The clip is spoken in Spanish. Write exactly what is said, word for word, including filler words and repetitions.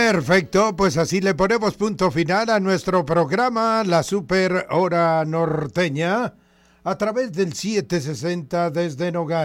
Perfecto, pues así le ponemos punto final a nuestro programa, la Super Hora Norteña, a través del setecientos sesenta desde Nogales.